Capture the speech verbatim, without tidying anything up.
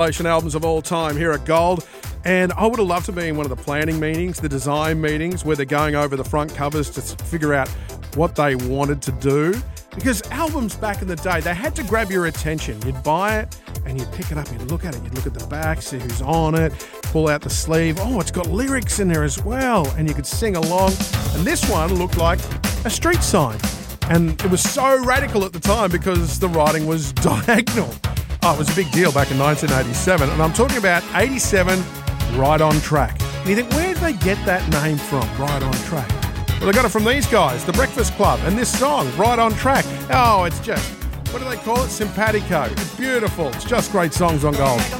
albums of all time here at Gold. And I would have loved to be in one of the planning meetings, the design meetings, where they're going over the front covers to figure out what they wanted to do. Because albums back in the day, they had to grab your attention. You'd buy it and you'd pick it up, you'd look at it, you'd look at the back, see who's on it, pull out the sleeve. Oh, it's got lyrics in there as well. And you could sing along. And this one looked like a street sign. And it was so radical at the time because the writing was diagonal. Oh, it was a big deal back in nineteen eighty-seven. And I'm talking about eighty-seven, Right on Track. And you think, where did they get that name from, Right on Track? Well, they got it from these guys, The Breakfast Club, and this song, Right on Track. Oh, it's just, what do they call it? Simpatico. It's beautiful. It's just great songs on Gold.